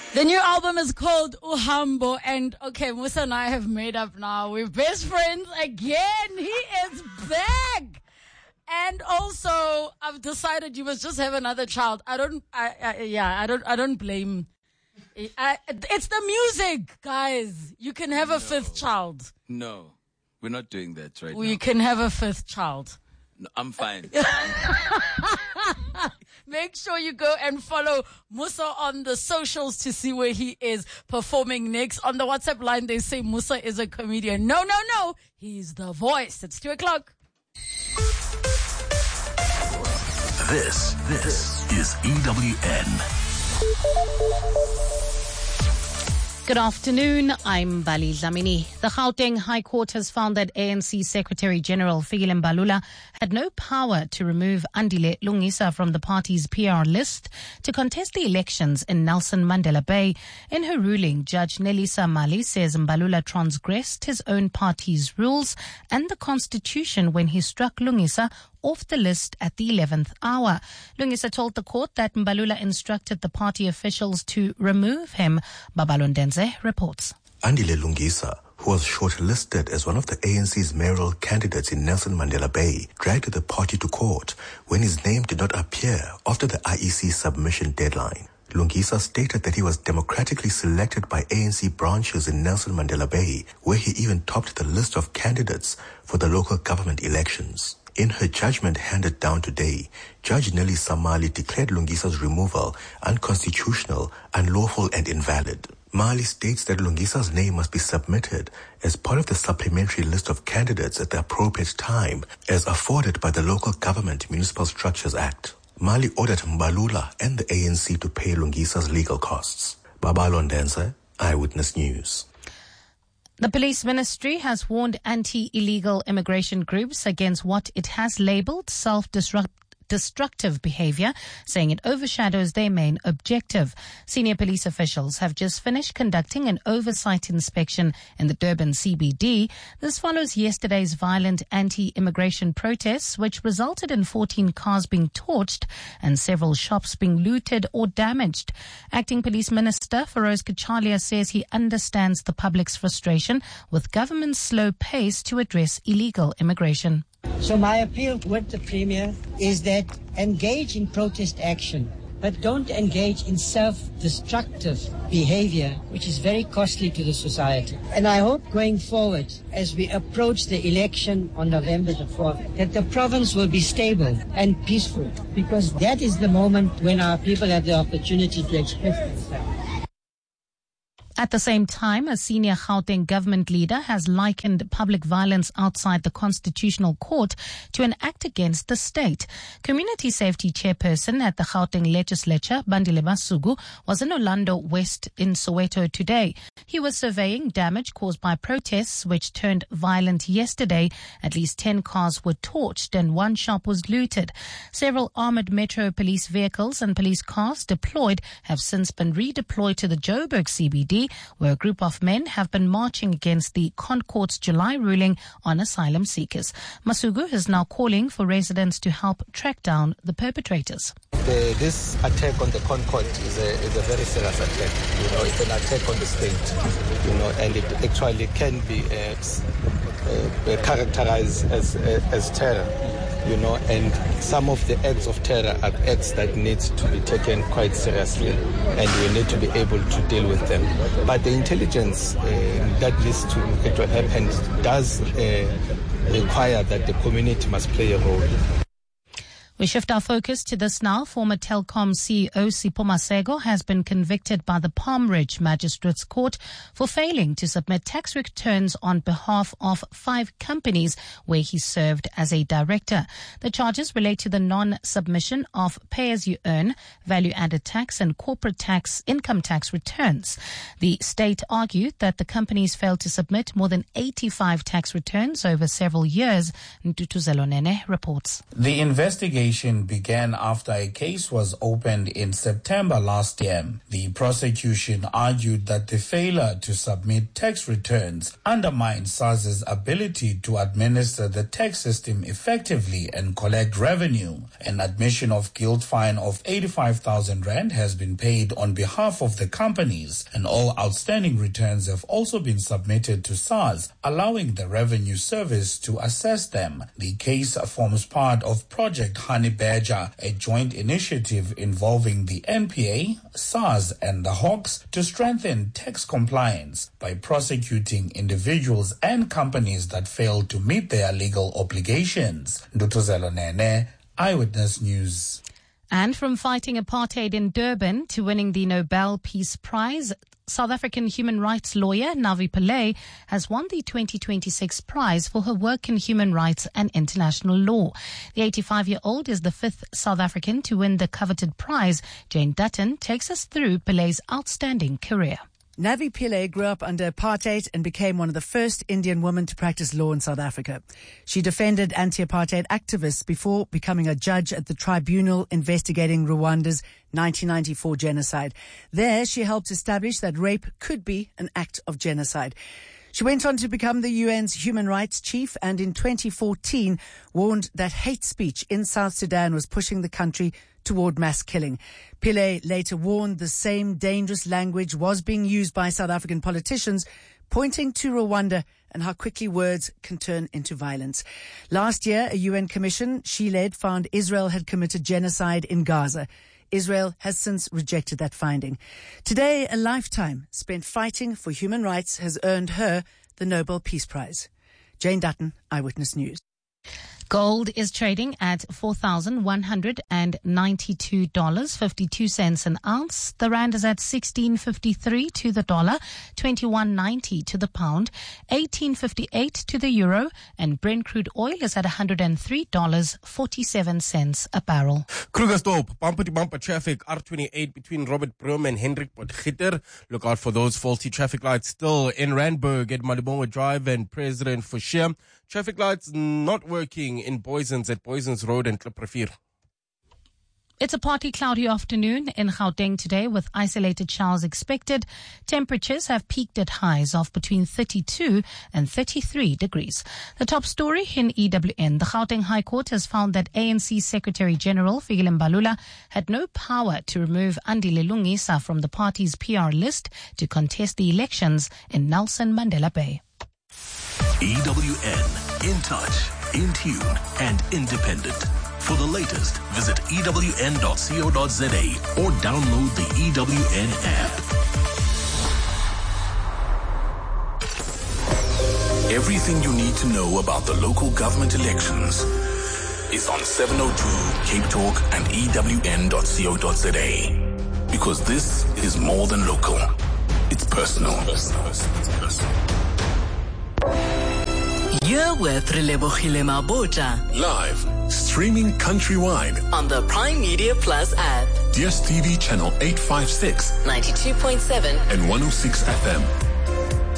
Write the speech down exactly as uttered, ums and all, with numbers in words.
The new album is called Uhambo, and okay, Musa and I have made up now. We're best friends again. He is back. And also, I've decided you must just have another child. I don't, I, I yeah, I don't, I don't blame. I, it's the music, guys. You can have a no. fifth child. No, we're not doing that right we now. You can have a fifth child. No, I'm fine. Make sure you go and follow Musa on the socials to see where he is performing next. On the WhatsApp line, they say Musa is a comedian. No, no, no. He's the voice. It's two o'clock. This, this is E W N. Good afternoon, I'm Bali Dlamini. The Gauteng High Court has found that A N C Secretary General Fikile Mbalula had no power to remove Andile Lungisa from the party's P R list to contest the elections in Nelson Mandela Bay. In her ruling, Judge Nelisa Mali says Mbalula transgressed his own party's rules and the constitution when he struck Lungisa off the list at the eleventh hour. Lungisa told the court that Mbalula instructed the party officials to remove him. Babalo Ndenze reports. Andile Lungisa, who was shortlisted as one of the A N C's mayoral candidates in Nelson Mandela Bay, dragged the party to court when his name did not appear after the I E C submission deadline. Lungisa stated that he was democratically selected by A N C branches in Nelson Mandela Bay, where he even topped the list of candidates for the local government elections. In her judgment handed down today, Judge Nelisa Mali declared Lungisa's removal unconstitutional, unlawful and invalid. Mali states that Lungisa's name must be submitted as part of the supplementary list of candidates at the appropriate time as afforded by the Local Government Municipal Structures Act. Mali ordered Mbalula and the A N C to pay Lungisa's legal costs. Babalo Ndenze, Eyewitness News. The police ministry has warned anti-illegal immigration groups against what it has labelled self-destructive destructive behavior, saying it overshadows their main objective. Senior police officials have just finished conducting an oversight inspection in the Durban C B D. This follows yesterday's violent anti-immigration protests, which resulted in fourteen cars being torched and several shops being looted or damaged. Acting Police Minister Feroz Kachalia says he understands the public's frustration with government's slow pace to address illegal immigration. So my appeal with the Premier is that engage in protest action, but don't engage in self-destructive behavior, which is very costly to the society. And I hope going forward, as we approach the election on November the fourth, that the province will be stable and peaceful, because that is the moment when our people have the opportunity to express themselves. At the same time, a senior Gauteng government leader has likened public violence outside the Constitutional Court to an act against the state. Community Safety Chairperson at the Gauteng Legislature, Bandile Masuku, was in Orlando West in Soweto today. He was surveying damage caused by protests which turned violent yesterday. At least ten cars were torched and one shop was looted. Several armoured Metro police vehicles and police cars deployed have since been redeployed to the Joburg C B D, where a group of men have been marching against the ConCourt's July ruling on asylum seekers. Masugu is now calling for residents to help track down the perpetrators. The, this attack on the ConCourt is a, is a very serious attack. You know, it's an attack on the state, you know, and it actually can be uh, uh, characterized as, uh, as terror. You know, and some of the acts of terror are acts that need to be taken quite seriously, and we need to be able to deal with them. But the intelligence uh, that leads to it to happen does uh, require that the community must play a role. We shift our focus to this now. Former Telkom C E O Sipho Masego has been convicted by the Palm Ridge Magistrates Court for failing to submit tax returns on behalf of five companies where he served as a director. The charges relate to the non-submission of pay-as-you-earn, value-added tax and corporate tax income tax returns. The state argued that the companies failed to submit more than eighty-five tax returns over several years. Ntutuzelo Nene reports. The investigation investigation began after a case was opened in September last year. The prosecution argued that the failure to submit tax returns undermines SARS's ability to administer the tax system effectively and collect revenue. An admission of guilt fine of eighty-five thousand rand has been paid on behalf of the companies, and all outstanding returns have also been submitted to SARS, allowing the Revenue Service to assess them. The case forms part of Project Honey Badger, a joint initiative involving the N P A, SARS and the Hawks to strengthen tax compliance by prosecuting individuals and companies that fail to meet their legal obligations. Ndutuzelo Nene, Eyewitness News. And from fighting apartheid in Durban to winning the Nobel Peace Prize, South African human rights lawyer Navi Pillay has won the twenty twenty-six prize for her work in human rights and international law. The eighty-five-year-old is the fifth South African to win the coveted prize. Jane Dutton takes us through Pillay's outstanding career. Navi Pillay grew up under apartheid and became one of the first Indian women to practice law in South Africa. She defended anti-apartheid activists before becoming a judge at the tribunal investigating Rwanda's nineteen ninety-four genocide. There, she helped establish that rape could be an act of genocide. She went on to become the U N's human rights chief and in twenty fourteen warned that hate speech in South Sudan was pushing the country toward mass killing. Pillay later warned the same dangerous language was being used by South African politicians, pointing to Rwanda and how quickly words can turn into violence. Last year, a U N commission she led found Israel had committed genocide in Gaza. Israel has since rejected that finding. Today, a lifetime spent fighting for human rights has earned her the Nobel Peace Prize. Jane Dutton, Eyewitness News. Gold is trading at four thousand one hundred ninety-two dollars and fifty-two cents an ounce. The rand is at sixteen fifty-three to the dollar, twenty-one ninety to the pound, eighteen fifty-eight to the euro, and Brent crude oil is at one hundred three dollars and forty-seven cents a barrel. Krugersdorp, bumper-to-bumper traffic, R twenty-eight between Robert Brum and Hendrik Potgieter. Look out for those faulty traffic lights still in Randburg at Malibongwe Drive and President Forshire. Traffic lights not working in Boysens at Boysens Road and Kliprivier. It's a partly cloudy afternoon in Gauteng today with isolated showers expected. Temperatures have peaked at highs of between thirty-two and thirty-three degrees. The top story in E W N. The Gauteng High Court has found that A N C Secretary General Fikile Mbalula had no power to remove Andile Lungisa from the party's P R list to contest the elections in Nelson Mandela Bay. E W N, in touch, in tune, and independent. For the latest, visit E W N dot co dot za or download the E W N app. Everything you need to know about the local government elections is on seven oh two Cape Talk and E W N dot co dot za. Because this is more than local. It's personal. Personal. It's personal. You're with Relebogile Mabota. Live, streaming countrywide on the Prime Media Plus app. D S T V channel eight fifty-six, ninety-two point seven, and one oh six F M.